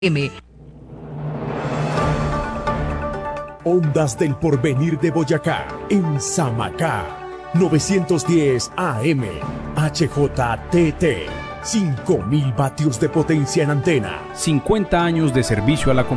M. Ondas del Porvenir de Boyacá, en Samacá, 910 AM, HJTT, 5000 vatios de potencia en antena. 50 años de servicio a la comunidad.